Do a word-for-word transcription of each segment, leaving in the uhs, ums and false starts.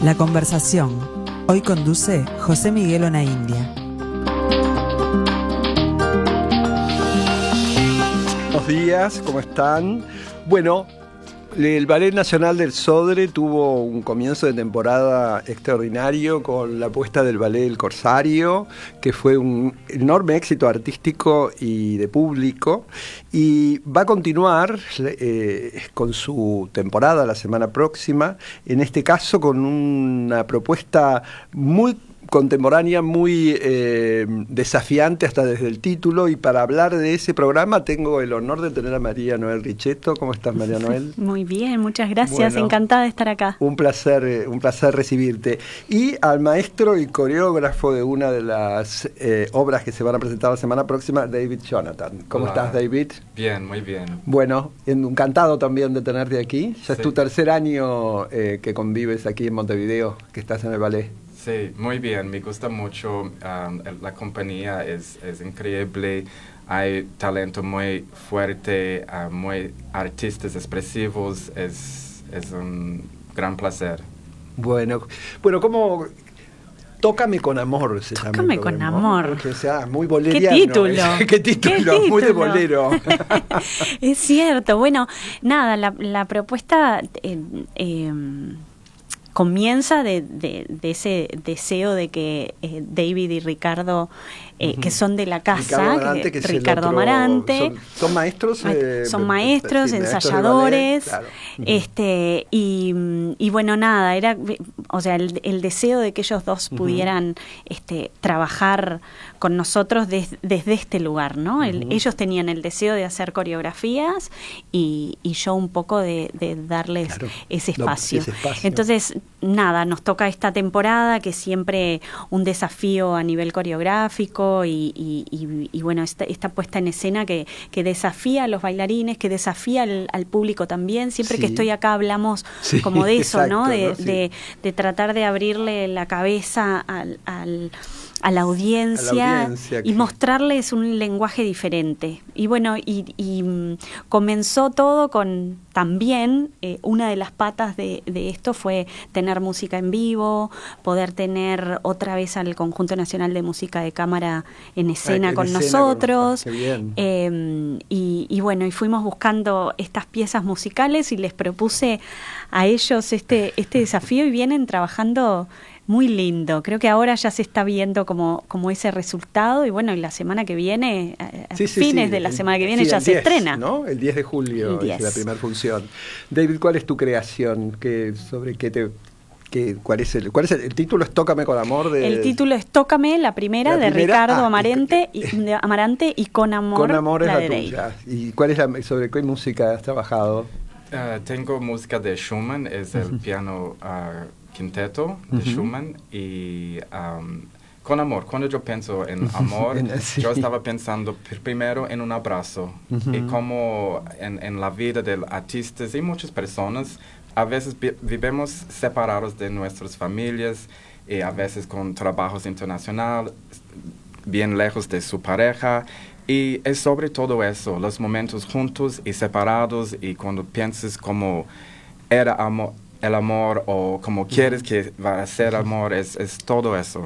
La conversación. Hoy conduce José Miguel Onaindia. Buenos días, ¿cómo están? Bueno, el Ballet Nacional del Sodre tuvo un comienzo de temporada extraordinario con la puesta del Ballet El Corsario, que fue un enorme éxito artístico y de público, y va a continuar eh, con su temporada la semana próxima, en este caso con una propuesta muy contemporánea, muy eh, desafiante hasta desde el título, y para hablar de ese programa tengo el honor de tener a María Noel Richetto. ¿Cómo estás, María Noel? Muy bien, muchas gracias, Bueno, encantada de estar acá. Un placer, un placer recibirte. Y al maestro y coreógrafo de una de las eh, obras que se van a presentar la semana próxima, David Jonathan. ¿Cómo Hola. estás, David? Bien, muy bien. Bueno, encantado también de tenerte aquí. Ya Sí. es tu tercer año eh, que convives aquí en Montevideo, que estás en el ballet. Sí, muy bien, me gusta mucho, um, el- la compañía es, es increíble, hay talento muy fuerte, uh, muy artistas expresivos, es, es un gran placer. Bueno, bueno, ¿cómo...? Tócame con amor se llama. Tócame el con programa, amor. Porque, o sea, muy boleriano. ¿Qué título? ¿Qué título? ¿Qué Muy de título? bolero. Es cierto, bueno, nada, la, la propuesta eh, eh, comienza de, de, de ese deseo de que eh, David y Ricardo, eh, que son de la casa, Ricardo Amarante, que es el Ricardo otro- Amarante, son, son maestros. eh, son maestros, sí, maestros de ensayadores, ballet, claro. este y, y bueno, nada, era, o sea, el, el deseo de que ellos dos Ujú. pudieran este, trabajar con nosotros des- desde este lugar, ¿no? El- Ujú. ellos tenían el deseo de hacer coreografías y, y yo un poco de, de darles Claro, ese lo- espacio. ese espacio. Entonces, nada, nos toca esta temporada que es siempre un desafío a nivel coreográfico y, y, y, y bueno, esta, esta puesta en escena que, que desafía a los bailarines, que desafía al, al público también. Siempre que Sí. estoy acá hablamos Sí, como de eso, exacto, ¿no? De, ¿no? Sí. de, de tratar de abrirle la cabeza al, al a la audiencia, A la audiencia, y que- mostrarles un lenguaje diferente. Y bueno, y, y mm, comenzó todo con también eh, una de las patas de, de esto fue tener música en vivo, poder tener otra vez al Conjunto Nacional de Música de Cámara en escena en con escena nosotros. con- ah, qué bien. Eh, y, y bueno, y fuimos buscando estas piezas musicales y les propuse a ellos este, este desafío y vienen trabajando muy lindo. Creo que ahora ya se está viendo como, como ese resultado y bueno, y la semana que viene, a Sí, sí, fines sí, de la el- semana que viene sí, ya el se diez, estrena. ¿no? El diez de julio El diez. es la primera función. David, ¿cuál es tu creación? ¿Qué, sobre qué te, qué, cuál es el, cuál es el, el título? Es Tócame con amor de. El título es Tócame, la primera, La de primera, Ricardo ah, Amarante y- y, de Amarante y Con Amor, Con amor es la, de David. tuya. ¿Y cuál es la, sobre qué música has trabajado? Uh, tengo música de Schumann, es el piano uh, quinteto de Ujú. Schumann y um, con amor. Cuando yo pienso en amor, En- sí. yo estaba pensando pr- primero en un abrazo Ujú. y como en, en la vida de artistas y muchas personas, a veces vi- vivimos separados de nuestras familias y a veces con trabajos internacionales, bien lejos de su pareja. Y es sobre todo eso, los momentos juntos y separados y cuando piensas como era amo- el amor o como quieres que va a ser amor, es, es todo eso.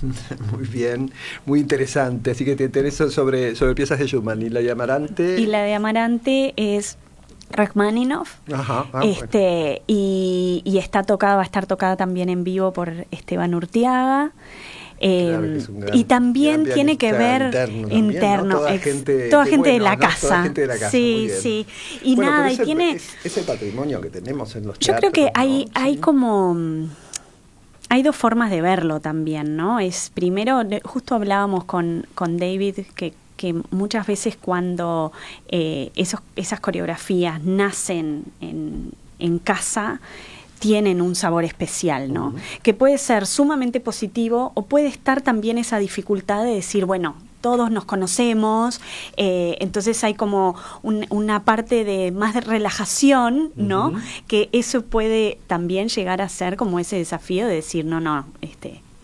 Muy bien, muy interesante. Así que te interesa sobre, sobre piezas de Schumann. ¿Y la de Amarante? Y la de Amarante es Rachmaninoff. Ajá, ah, este y, y está tocada, va a estar tocada también en vivo por Esteban Urtiaga. Eh, Claro que es un gran- y también gran tiene que ver pianista interno también, ¿no? interno, Toda ex- gente- toda qué gente de bueno, la ¿no? casa. Toda gente de la casa, muy Sí, bien. sí. Y Bueno, nada, pero y es el- tiene es, es el patrimonio que tenemos en los yo creo que teatros, hay ¿no? hay Sí. como mm, hay dos formas de verlo también, ¿no? Es primero, de- justo hablábamos con, con David que que muchas veces cuando eh, esos, esas coreografías nacen en, en casa, tienen un sabor especial, ¿no? Uh-huh. Que puede ser sumamente positivo o puede estar también esa dificultad de decir, bueno, todos nos conocemos, eh, entonces hay como un, una parte de más de relajación, ¿no? Uh-huh. Que eso puede también llegar a ser como ese desafío de decir, no, no, este... esta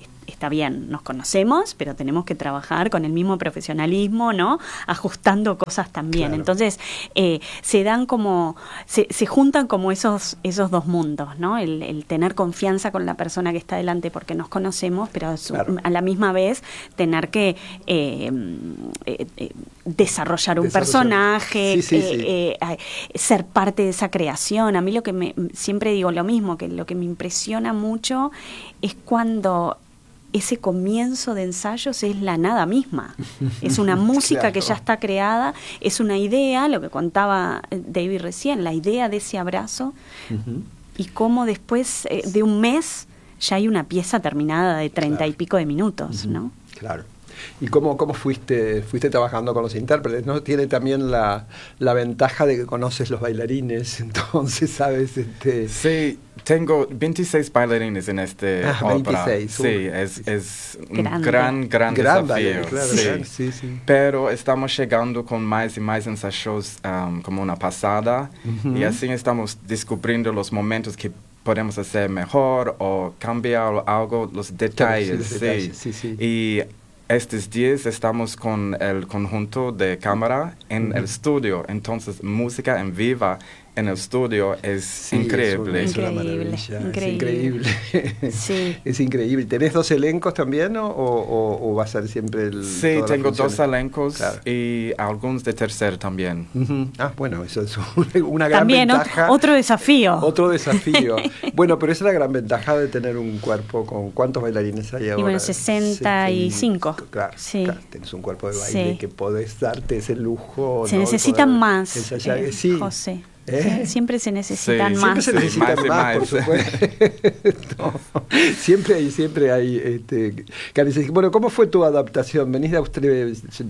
está bien, nos conocemos, pero tenemos que trabajar con el mismo profesionalismo, ¿no? Ajustando cosas también. Claro. Entonces, eh, se dan como, se, se juntan como esos, esos dos mundos, ¿no? El, el tener confianza con la persona que está delante porque nos conocemos, pero a, su, claro. a la misma vez tener que eh, eh, eh, desarrollar un desarrollar. personaje, sí, sí, eh, sí. Eh, eh, ser parte de esa creación. A mí lo que me, siempre digo lo mismo, que lo que me impresiona mucho es cuando ese comienzo de ensayos es la nada misma. Es una música claro. que ya está creada, es una idea, lo que contaba David recién, la idea de ese abrazo, uh-huh. y cómo después eh, de un mes ya hay una pieza terminada de treinta claro. y pico de minutos, uh-huh. ¿no? Claro. ¿Y cómo, cómo fuiste fuiste trabajando con los intérpretes? ¿No? Tiene también la, la ventaja de que conoces los bailarines, entonces sabes... Este... Sí, tengo veintiséis bailarines en este ah, ópera. veintiséis. Sí, es, es un Grande. gran, gran, gran desafío. Baile, claro, sí. Gran, sí, sí. Pero estamos llegando con más y más ensayos um, como una pasada, uh-huh. y así estamos descubriendo los momentos que podemos hacer mejor o cambiar algo, los detalles. Sí, sí. detalles, sí, sí. Y estos días estamos con el conjunto de cámara en uh-huh. el estudio, entonces música en vivo en el estudio es sí, increíble. Es, un, es increíble, una maravilla, increíble. Es increíble. Sí. Es increíble. ¿Tenés dos elencos también o, o, o va a ser siempre el... Sí, tengo dos elencos, claro. y algunos de tercer también. Uh-huh. Ah, bueno, eso es una gran también ventaja. Otro, otro desafío. Otro desafío. Bueno, pero esa es la gran ventaja de tener un cuerpo con... ¿Cuántos bailarines hay ahora? Y bueno, sesenta y cinco. Claro, sí. claro, tenés un cuerpo de baile sí. que podés darte ese lujo. Se ¿no? necesitan más, ensayar, eh, sí. José. ¿Eh? Siempre se necesitan sí, más. Siempre se necesitan sí, más, más, por supuesto. siempre hay, siempre hay. Este, bueno, ¿cómo fue tu adaptación? ¿Venís de Australia?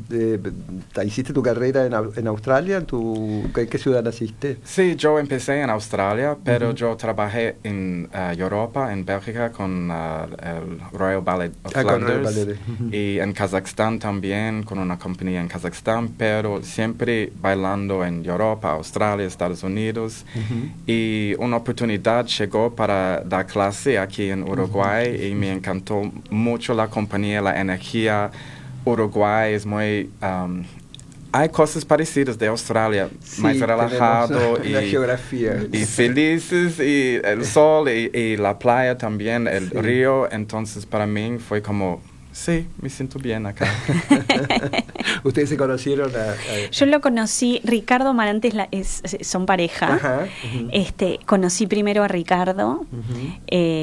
¿Hiciste tu carrera en, en Australia? ¿En, tu, ¿En qué ciudad naciste? Sí, yo empecé en Australia, pero uh-huh. yo trabajé en uh, Europa, en Bélgica, con uh, el Royal Ballet of ah, Flanders, Ballet. Uh-huh. y en Kazajstán también, con una compañía en Kazajstán, pero siempre bailando en Europa, Australia, Estados Unidos, uh-huh. y una oportunidad llegó para dar clase aquí en Uruguay, uh-huh. y me encantó mucho la compañía, la energía. Uruguay es muy... Um, hay cosas parecidas de Australia, sí, más relajado y, la geografía. y felices, y el sol y, y la playa también, el sí. río, entonces para mí fue como... Sí, me siento bien acá. ¿Ustedes se conocieron? A, a... Yo lo conocí, Ricardo Marantes la, es, son pareja. Ajá, uh-huh. este, conocí primero a Ricardo, uh-huh.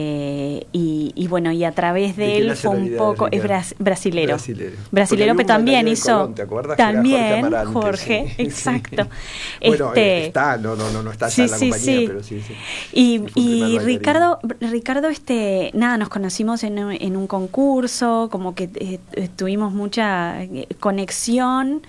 eh, y, y bueno, y a través de, de él fue un poco, es, es bras, brasilero. Brasilero, brasilero pero también hizo... Colón, ¿te acuerdas? También, Jorge, Amarante, Jorge sí. exacto. Sí. Bueno, este, está, no, no, no, no está sí, ya en la sí, compañía, sí. pero sí, sí. Y, y Ricardo, Ricardo, este, nada, nos conocimos en, en un concurso, como que eh, tuvimos mucha eh, conexión,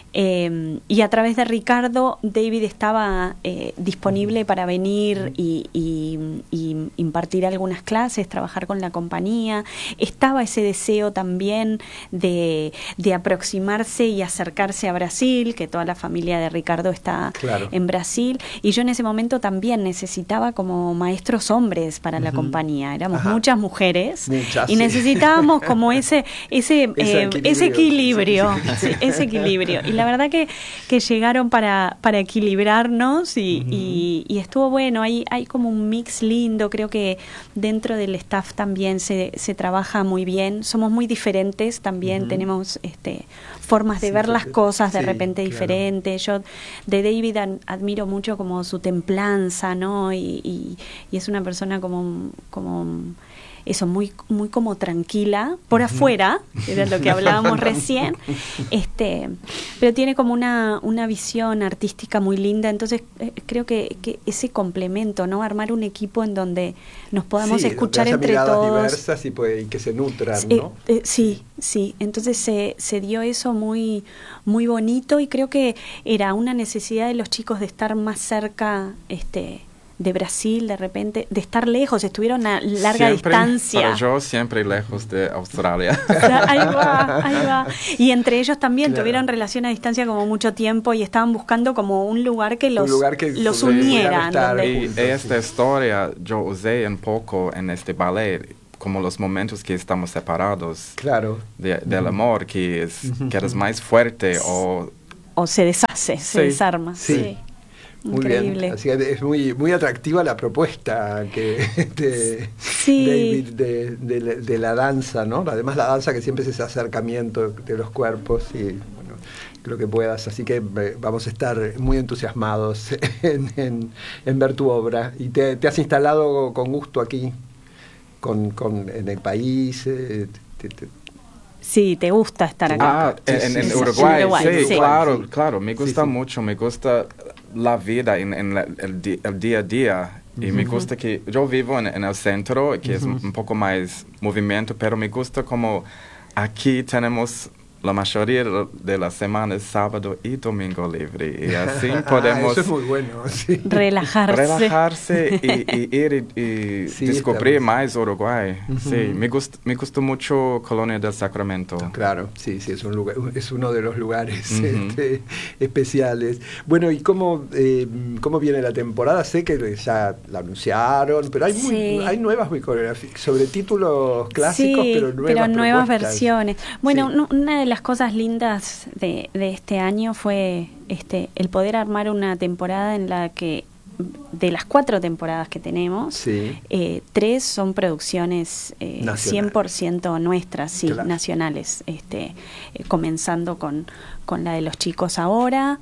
eh, y a través de Ricardo, David estaba eh, disponible para venir y, y, y impartir algunas clases, trabajar con la compañía. Estaba ese deseo también de, de aproximarse y acercarse a Brasil, que toda la familia de Ricardo está claro. en Brasil, y yo en ese momento también necesitaba como maestros hombres para uh-huh. la compañía. Éramos Ajá. muchas mujeres muchas, y sí. necesitábamos como ese ese eh, equilibrio, ese equilibrio, sí, sí. Sí, ese equilibrio. Y la verdad que, que llegaron para, para equilibrarnos y, uh-huh. y, y estuvo bueno. Hay, hay como un mix lindo. Creo que dentro del staff también se, se trabaja muy bien. Somos muy diferentes también. Uh-huh. Tenemos este formas de sí, ver las cosas de sí, repente claro. diferentes. Yo de David admiro mucho como su templanza, ¿no? Y, y, y es una persona como... como eso, muy muy como tranquila, por afuera, era lo que hablábamos recién, este pero tiene como una, una visión artística muy linda, entonces eh, creo que, que ese complemento, ¿no? Armar un equipo en donde nos podamos sí, escuchar entre miradas todos. diversas y, pues, y que se nutran, eh, ¿no? Eh, sí, sí, entonces se, se dio eso muy, muy bonito y creo que era una necesidad de los chicos de estar más cerca, este de Brasil, de repente, de estar lejos, estuvieron a larga siempre, distancia. Para yo siempre lejos de Australia. O sea, ahí va, ahí va. Y entre ellos también claro. tuvieron relación a distancia como mucho tiempo y estaban buscando como un lugar que los, lugar que sí, los uniera. Y esta historia yo usé un poco en este ballet, como los momentos que estamos separados claro. de, del uh-huh. amor, que, es, uh-huh. que eres más fuerte o... O se deshace, sí. se desarma. Sí. sí. Muy Increíble. bien, así que es muy muy atractiva la propuesta que de sí. David de, de, de la danza, ¿no? Además la danza que siempre es ese acercamiento de los cuerpos y bueno, creo que puedas, así que vamos a estar muy entusiasmados en, en, en ver tu obra. Y te, te has instalado con gusto aquí, con, con en el país. Eh, te, te, Sí, te gusta estar acá. Ah, en, en, en sí, Uruguay, Uruguay, sí, sí. claro, Sí. claro, me gusta Sí, sí. mucho, me gusta la vida en, en la, el, di, el día a día y uh-huh. me gusta que yo vivo en, en el centro, que uh-huh. es un, un poco más movimiento, pero me gusta como aquí tenemos la mayoría de las semanas sábado y domingo libre y así podemos ah, eso es muy bueno, sí. relajarse, relajarse y, y ir y, y sí, descubrir estamos. más Uruguay. Uh-huh. Sí, me gusta, me gustó mucho Colonia del Sacramento. Claro, sí, sí, es un lugar, es uno de los lugares uh-huh. este, especiales. Bueno, ¿y cómo eh, cómo viene la temporada? Sé que ya la anunciaron, pero hay muy, sí. hay nuevas coreografías sobre títulos clásicos, sí, pero nuevas, pero nuevas propuestas. versiones. Bueno, sí. una de las cosas lindas de, de este año fue este el poder armar una temporada en la que de las cuatro temporadas que tenemos, sí. eh, tres son producciones eh, cien por ciento nuestras, sí, claro. nacionales, este, eh, comenzando con, con la de los chicos ahora,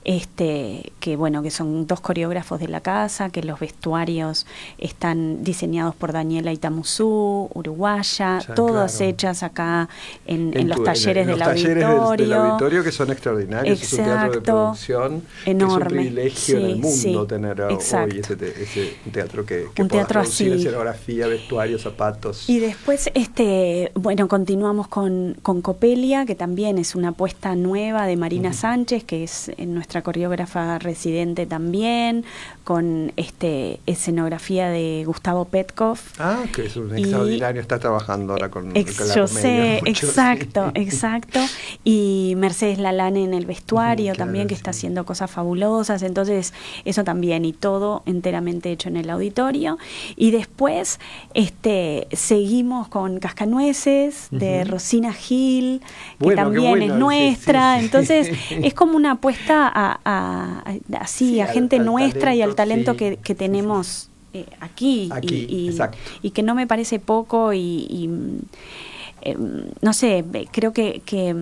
este que bueno que son dos coreógrafos de la casa, que los vestuarios están diseñados por Daniela Itamusú, uruguaya, ya, todas claro. hechas acá en, en, en los tu, talleres, en, en del, los talleres auditorio. del, del auditorio que son extraordinarios. Exacto. Es un teatro de producción, enorme. es un privilegio sí, en el mundo sí, tener exacto. hoy ese, ese teatro que, que un pueda teatro producir así. escenografía, vestuario, zapatos. Y después, este, bueno, continuamos con, con Copelia, que también es una apuesta nueva de Marina uh-huh. Sánchez, que es nuestra coreógrafa residente también, con este escenografía de Gustavo Petkov. Ah, que es un y, extraordinario, está trabajando ahora con, ex, con la yo comedia. sé, Mucho, exacto, sí. exacto. Y Mercedes Lalane en el vestuario uh-huh, claro, también, que sí. está haciendo cosas fabulosas. Entonces, eso también, y todo enteramente hecho en el auditorio. Y después, este, seguimos con Cascanueces, uh-huh. de Rosina Gil, que bueno, también bueno, es nuestra. sí, sí, Entonces, sí. es como una apuesta a, a, a así, sí, a gente al, al nuestra talento, y al talento sí, que, que tenemos sí, sí. Eh, aquí, aquí y, y, exacto. y que no me parece poco y, y eh, no sé, creo que, que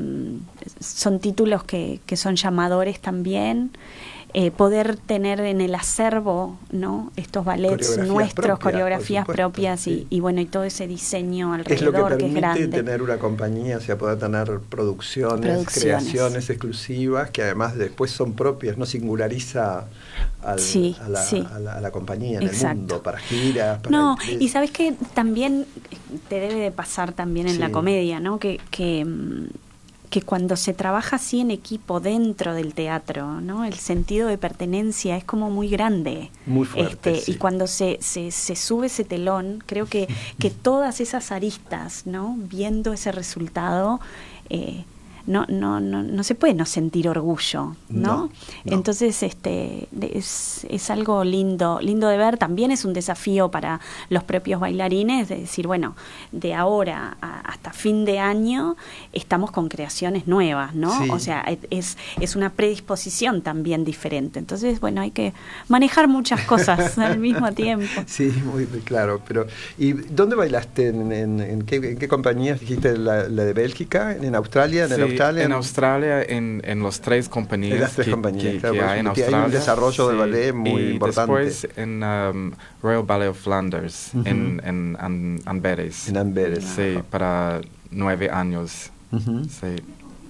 son títulos que, que son llamadores también. Eh, poder tener en el acervo, ¿no?, estos ballets coreografías nuestros, propias, coreografías supuesto, propias sí. y, y bueno, y todo ese diseño alrededor, es lo que permite que es grande. tener una compañía, o sea, poder tener producciones, producciones, creaciones exclusivas que además después son propias, no singulariza al, sí, a, la, sí. a, la, a la compañía en Exacto. el mundo, para giras, para no, el... y sabes que también te debe de pasar también en sí. la comedia, ¿no?, que, que que cuando se trabaja así en equipo dentro del teatro, ¿no?, el sentido de pertenencia es como muy grande. Muy fuerte, este, sí. Y cuando se, se, se sube ese telón, creo que, que todas esas aristas, ¿no?, viendo ese resultado, eh, no, no, no, no se puede no sentir orgullo, ¿no? No, no. Entonces, este, es, es algo lindo, lindo de ver. También es un desafío para los propios bailarines de decir, bueno, de ahora a, hasta fin de año estamos con creaciones nuevas, ¿no? Sí. O sea, es, es una predisposición también diferente. Entonces, bueno, hay que manejar muchas cosas al mismo tiempo. Sí, muy claro. Pero ¿y dónde bailaste? ¿En, en, en, qué, en qué compañías? ¿Dijiste la, la de Bélgica? ¿En Australia? ¿En sí. el Australia? En Australia, en, en las tres compañías, en las tres que, compañías que, claro, que hay en hay Australia. un desarrollo sí, del ballet muy y importante. Después en um, Royal Ballet of Flanders, uh-huh. en, en An- Amberes. En Amberes. Sí, Ajá. para nueve años. Uh-huh. Sí.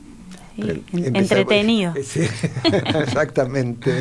Sí, entretenido. Sí, exactamente.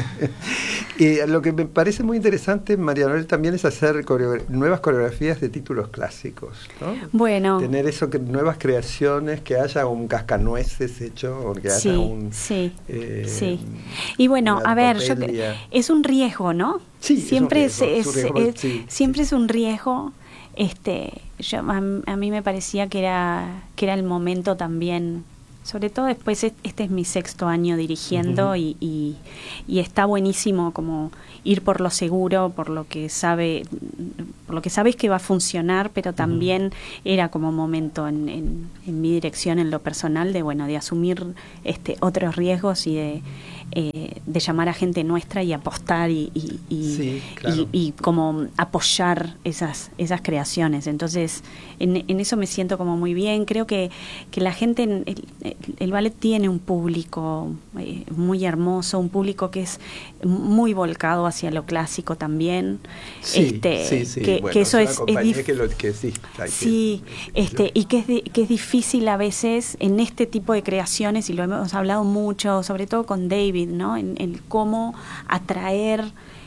Y lo que me parece muy interesante, María Noel, también es hacer coreo- nuevas coreografías de títulos clásicos, ¿no? Bueno. Tener eso, que nuevas creaciones, que haya un cascanueces hecho, o que haya sí, un... Sí, eh, sí. Y bueno, a ver, yo, es un riesgo, ¿no? Sí, siempre es un riesgo, es, es un riesgo, es, sí, siempre sí. es un riesgo. Este, yo, a, a mí me parecía que era que era el momento también sobre todo después, este es mi sexto año dirigiendo, uh-huh. y, y, y está buenísimo como ir por lo seguro, por lo que sabe, por lo que sabes que va a funcionar, pero también uh-huh. era como momento en, en, en mi dirección, en lo personal, de bueno, de asumir este otros riesgos y de eh, de llamar a gente nuestra y apostar y y, y, sí, claro. y, y como apoyar esas esas creaciones. Entonces en, en eso me siento como muy bien. Creo que que la gente, el, el ballet tiene un público eh, muy hermoso, un público que es muy volcado hacia lo clásico también. Sí, este, sí, sí. Que, bueno, que eso es, es, es dif- que lo, que sí, sí que, este y que es de, que es difícil a veces en este tipo de creaciones, y lo hemos hablado mucho, sobre todo con David, ¿no? En, en cómo atraer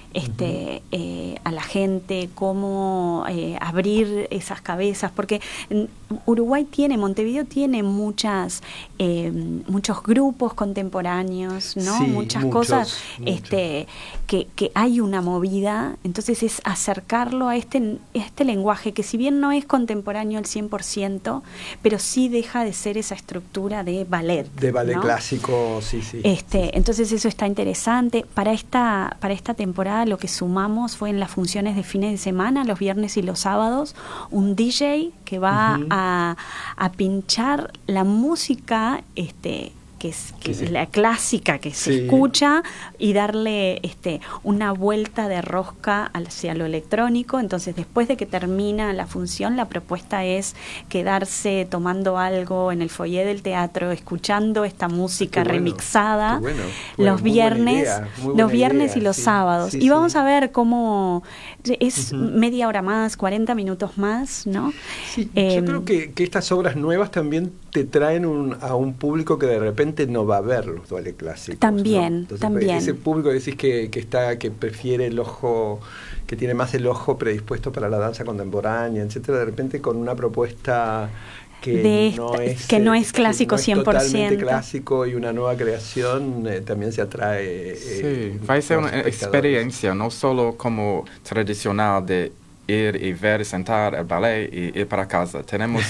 este uh-huh. eh, a la gente, cómo eh, abrir esas cabezas, porque Uruguay tiene, Montevideo tiene muchas eh, muchos grupos contemporáneos, ¿no? Sí, muchas muchos, cosas muchos. este que, que hay una movida. Entonces es acercarlo a este este lenguaje que si bien no es contemporáneo al cien por ciento, pero sí deja de ser esa estructura de ballet, de ballet, ¿no? clásico, sí, sí. Este, sí. Entonces eso está interesante. Para esta para esta temporada lo que sumamos fue en las funciones de fines de semana, los viernes y los sábados, un D J que va uh-huh. a, a pinchar la música este que es, que sí, sí. la clásica que se sí. escucha, y darle este una vuelta de rosca hacia lo electrónico. Entonces después de que termina la función, la propuesta es quedarse tomando algo en el foyer del teatro, escuchando esta música bueno, remixada bueno, bueno, los viernes idea, los viernes idea, y los sí, sábados, sí, y vamos sí. a ver cómo es uh-huh. media hora más, cuarenta minutos más, ¿no? Sí, eh, yo creo que, que estas obras nuevas también te traen un, a un público que de repente no va a ver los ballet clásicos. También, ¿no? Entonces, también. Ese público que decís que, que está, que prefiere el ojo, que tiene más el ojo predispuesto para la danza contemporánea, etcétera, de repente con una propuesta que de esta, no es que no es clásico no es cien por ciento, totalmente clásico, y una nueva creación eh, también se atrae. Eh, sí, va a ser una experiencia no solo como tradicional de ir y ver, sentar el ballet y ir para casa. Tenemos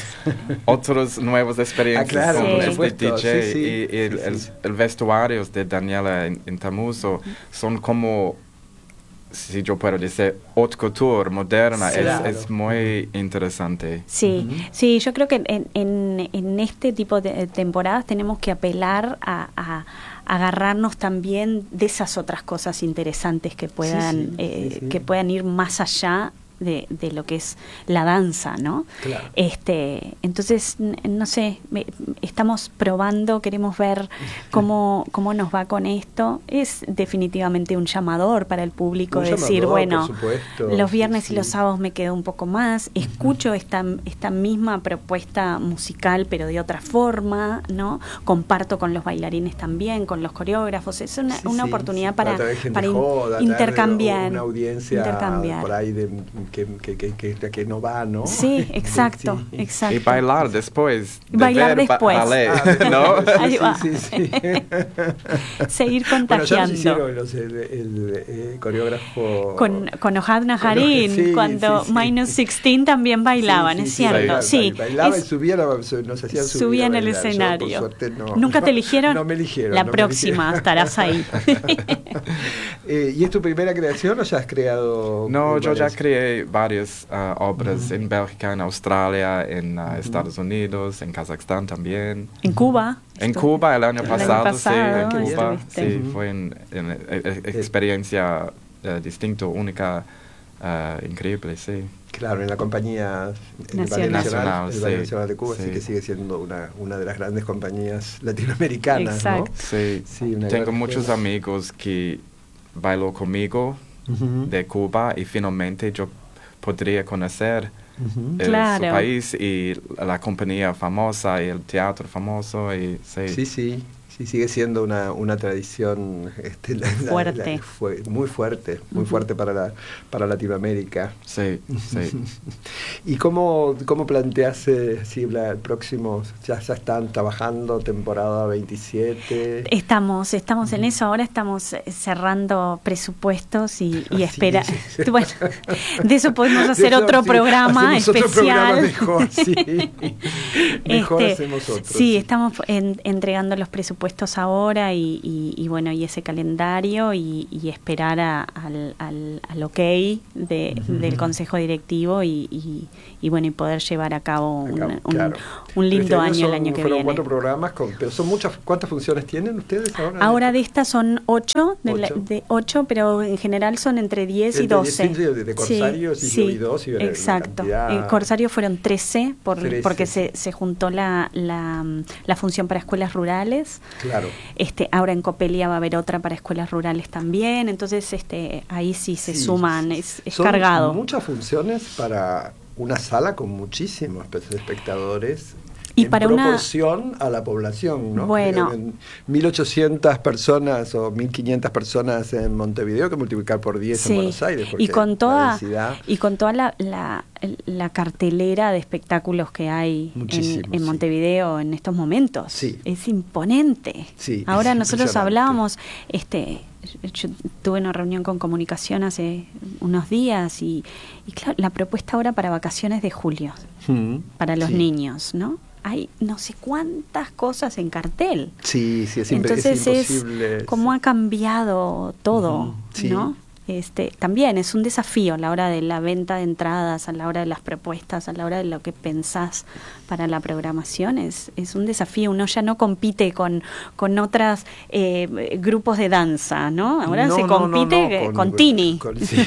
otras nuevas experiencias ah, claro, con sí. este D J, sí, sí. y, y el, sí, sí. El, el vestuario de Daniela Intamuso son como, si yo puedo decir, haute couture, moderna. Sí. Es, Claro. es muy interesante. Sí, uh-huh. sí, yo creo que en, en, en este tipo de temporadas tenemos que apelar a, a agarrarnos también de esas otras cosas interesantes que puedan, sí, sí, eh, sí, sí. que puedan ir más allá de, de lo que es la danza, ¿no? Claro. Este, entonces, n- no sé, me, estamos probando, queremos ver cómo, cómo nos va con esto. Es definitivamente un llamador para el público, Un decir, llamador, bueno, por supuesto. los viernes sí, y los sí. sábados me quedo un poco más, escucho esta, esta misma propuesta musical, pero de otra forma, ¿no? Comparto con los bailarines también, con los coreógrafos. Es una, Sí, una sí, oportunidad sí. para, para, gente para in- joda, intercambiar. Una audiencia intercambiar. por ahí de, que, que, que, que, que no va, ¿no? Sí, exacto, sí. exacto. Y bailar después. De Bailar ver después. Ba- ballet, Ah, ¿no? Ahí va. sí, sí, sí. Seguir Bueno, ya nos contagiando. hicieron los, el, el, el coreógrafo Con, con Ohad Naharin, sí, cuando sí, sí. Minus dieciséis también bailaban, Sí, sí, es sí, cierto. bailaba, Sí, bailaba es- y subía, la, nos hacían subir subía a en el bailar. Yo, escenario. por suerte, no. ¿Nunca te eligieron? No me eligieron. La no me próxima eligieron. estarás ahí. eh, ¿Y es tu primera creación o ya has creado? No, eh, yo ya varias? creé varias uh, obras Uh-huh. en Bélgica, en Australia, en uh, Uh-huh. Estados Unidos, en Kazajstán también. En Cuba. En Estu- Cuba el año el pasado, año pasado sí, en Cuba, estuviste. sí, Ujú. fue en, en, eh, experiencia uh, distinta, única, uh, increíble, sí. Claro, en la compañía en el Nacional. Ballet Nacional, Nacional, el Ballet sí, Nacional de Cuba, sí. sí. que sigue siendo una, una de las grandes compañías latinoamericanas, Exacto. Sí, Sí, una tengo gran muchos escuela. amigos que bailó conmigo ¿no? Ujú. de Cuba, y finalmente yo podría conocer Ujú. el- Claro. su país y la compañía famosa y el teatro famoso, y sí. Sí, sí. Sí, sigue siendo una, una tradición este, la, fuerte. La, la, fue, muy fuerte, muy uh-huh. fuerte para, la, para Latinoamérica. Sí, sí. ¿Y cómo, cómo planteas eh, si la, el próximo, ya, ya están trabajando temporada veintisiete? Estamos, estamos uh-huh. en eso, ahora estamos cerrando presupuestos y, y espera. Sí, sí. Bueno, de eso podemos hacer eso, otro sí, programa especial. Otro programa mejor, sí. Mejor este, hacemos otro. Sí, sí. estamos en, entregando los presupuestos ahora y, y, y bueno, y ese calendario y, y esperar a, al, al, al ok de, uh-huh. del Consejo Directivo y, y, y bueno, y poder llevar a cabo un, un, claro. un lindo este año, año son, el año que fueron viene. Cuatro programas, con, pero son muchas. ¿Cuántas funciones tienen ustedes ahora? Ahora de estas son ocho, de, ¿Ocho? La, de ocho, pero en general son entre diez y doce. De, de, de Corsarios sí, y sí, dos y exacto. En Corsario fueron trece, por, trece. Porque se, se juntó la, la, la función para escuelas rurales. Claro. Este, ahora en Copelia va a haber otra para escuelas rurales también, entonces este, ahí sí se sí, suman, es, es son cargado. Muchas funciones para una sala con muchísimos espectadores. Y en para proporción una... a la población, ¿no? Bueno. mil ochocientas personas o mil quinientas personas en Montevideo que multiplicar por diez sí. en Buenos Aires. Y con toda, y con toda la, la, la cartelera de espectáculos que hay en, en Montevideo sí. en estos momentos. Sí. Es imponente. Sí, Ahora es nosotros hablábamos... este yo tuve una reunión con comunicación hace unos días y, y claro, la propuesta ahora para vacaciones de julio, mm, para los sí. niños, ¿no? Hay no sé cuántas cosas en cartel. Sí, sí, es, Entonces es imposible. Es cómo ha cambiado todo, uh-huh. sí. ¿no? Este, también es un desafío a la hora de la venta de entradas, a la hora de las propuestas, a la hora de lo que pensás para la programación. Es, es un desafío. Uno ya no compite con, con otros eh, grupos de danza, ¿no? Ahora no, se compite no, no, no, con, con, con Tini. Con, sí.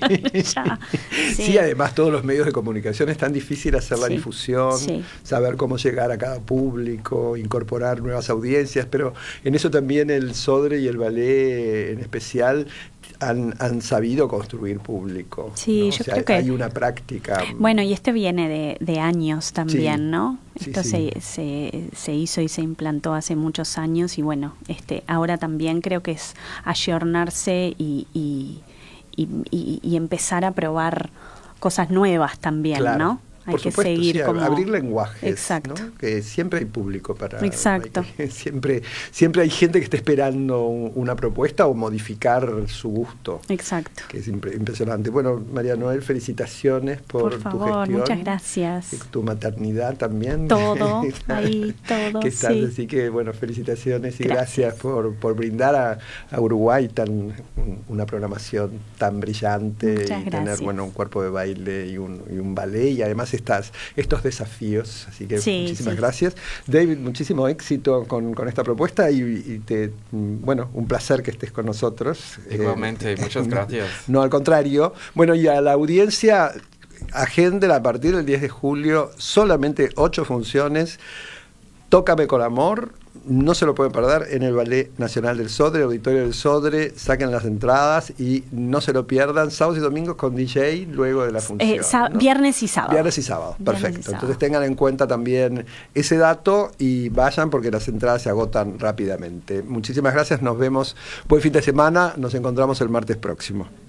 ya, sí. sí, además todos los medios de comunicación es tan difícil hacer la sí. difusión, sí. saber cómo llegar a cada público, incorporar nuevas audiencias, pero en eso también el Sodre y el ballet en especial Han, han sabido construir público. Sí, ¿no? yo o sea, creo que... hay una práctica... Bueno, y este viene de, de años también, sí, ¿no? Sí, Esto sí. Se, se, se hizo y se implantó hace muchos años y bueno, este ahora también creo que es ayornarse y, y, y, y, y empezar a probar cosas nuevas también, claro. ¿no? Hay Por que supuesto, seguir sí, como... abrir lenguajes, exacto. ¿no? Que siempre hay público para... Exacto. Hay, siempre, siempre hay gente que está esperando una propuesta o modificar su gusto. Exacto. Que es impre- impresionante. Bueno, María Noel, felicitaciones por, por favor, tu gestión. Muchas gracias. Y tu maternidad también. Todo, ahí, todo, que estás, sí. Así que, bueno, felicitaciones y gracias, gracias por, por brindar a, a Uruguay tan una programación tan brillante. Muchas y gracias. Tener, bueno, un cuerpo de baile y un, y un ballet y además Estas, estos desafíos, así que sí, muchísimas sí. gracias. David, muchísimo éxito con, con esta propuesta y, y te, bueno, un placer que estés con nosotros. Igualmente, eh, muchas gracias. No, al contrario. Bueno, y a la audiencia, agenden a partir del diez de julio solamente ocho funciones. Tócame con amor. No se lo pueden perder en el Ballet Nacional del Sodre, Auditorio del Sodre. Saquen las entradas y no se lo pierdan. Sábados y domingos con D J luego de la función. Eh, sa- ¿no? Viernes y sábado. Viernes y sábado, Viernes perfecto. y sábado. Entonces tengan en cuenta también ese dato y vayan porque las entradas se agotan rápidamente. Muchísimas gracias, nos vemos. Buen fin de semana, nos encontramos el martes próximo.